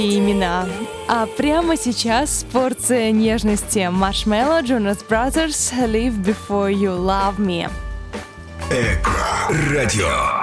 имена. А прямо сейчас порция нежности. Marshmello, Jonas Brothers, Live Before You Love Me. Эко радио.